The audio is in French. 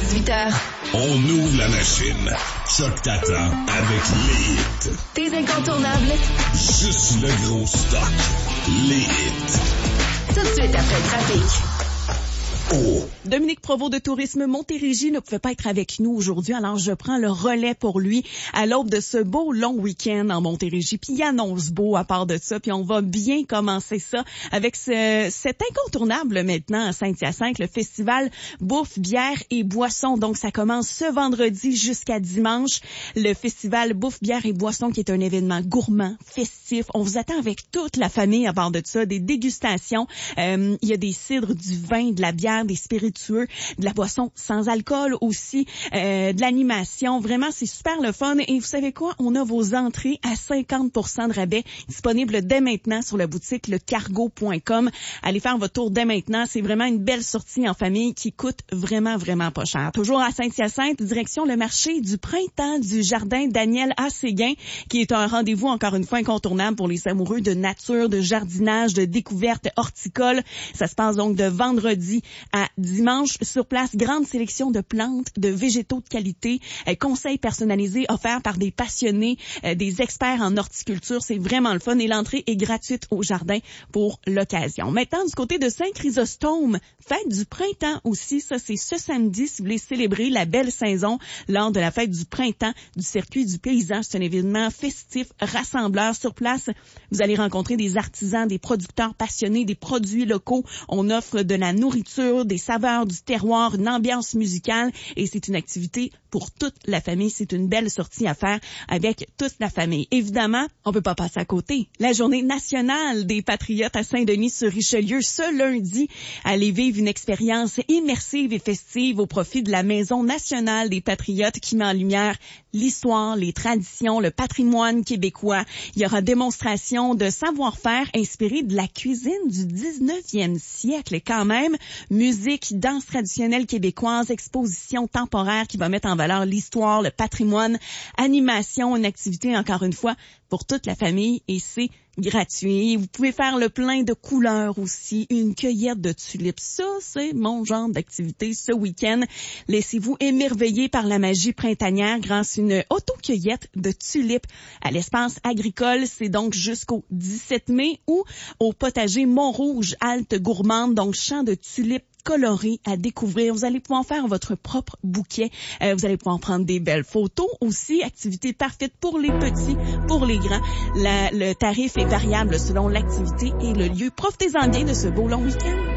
18h. On ouvre la machine. Choc t'attend avec les hits. Tes incontournables. Juste le gros stock. Les hits. Tout de suite après le trafic. Dominique Provost de Tourisme Montérégie ne pouvait pas être avec nous aujourd'hui, alors je prends le relais pour lui à l'aube de ce beau long week-end en Montérégie. Puis il annonce beau à part de ça, puis on va bien commencer ça avec cet incontournable maintenant à Saint-Hyacinthe, le festival Bouffe, bière et boisson. Donc ça commence ce vendredi jusqu'à dimanche. Le festival Bouffe, bière et boisson qui est un événement gourmand, festif. On vous attend avec toute la famille à part de ça, des dégustations. Il y a des cidres, du vin, de la bière, des spiritueux, de la boisson sans alcool aussi, de l'animation. Vraiment, c'est super le fun. Et vous savez quoi? On a vos entrées à 50% de rabais disponibles dès maintenant sur la boutique lecargo.com. Allez faire votre tour dès maintenant. C'est vraiment une belle sortie en famille qui coûte vraiment, vraiment pas cher. Toujours à Saint-Hyacinthe, direction le marché du printemps du jardin Daniel A. Séguin, qui est un rendez-vous encore une fois incontournable pour les amoureux de nature, de jardinage, de découverte horticole. Ça se passe donc de vendredi à dimanche. Sur place, grande sélection de plantes, de végétaux de qualité, conseils personnalisés offerts par des passionnés, des experts en horticulture. C'est vraiment le fun et l'entrée est gratuite au jardin pour l'occasion. Maintenant, du côté de Saint-Chrysostome, fête du printemps aussi. Ça, c'est ce samedi si vous voulez célébrer la belle saison lors de la fête du printemps du circuit du paysan. C'est un événement festif, rassembleur. Sur place, vous allez rencontrer des artisans, des producteurs passionnés, des produits locaux. On offre de la nourriture, des saveurs du terroir, une ambiance musicale et c'est une activité pour toute la famille. C'est une belle sortie à faire avec toute la famille. Évidemment, on peut pas passer à côté. La journée nationale des Patriotes à Saint-Denis-sur-Richelieu ce lundi. Allez vivre une expérience immersive et festive au profit de la Maison nationale des Patriotes qui met en lumière l'histoire, les traditions, le patrimoine québécois. Il y aura démonstration de savoir-faire inspiré de la cuisine du 19e siècle et quand même musique, danse traditionnelle québécoise, exposition temporaire qui va mettre en valeur l'histoire, le patrimoine, animation, une activité encore une fois pour toute la famille et c'est gratuit. Vous pouvez faire le plein de couleurs aussi, une cueillette de tulipes. Ça, c'est mon genre d'activité ce week-end. Laissez-vous émerveiller par la magie printanière grâce à une auto-cueillette de tulipes à l'espace agricole. C'est donc jusqu'au 17 mai ou au potager Montrouge, halte gourmande, donc champ de tulipes colorés à découvrir. Vous allez pouvoir faire votre propre bouquet. Vous allez pouvoir prendre des belles photos aussi. Activité parfaite pour les petits, pour les grands. Le tarif est variable selon l'activité et le lieu. Profitez-en bien de ce beau long week-end.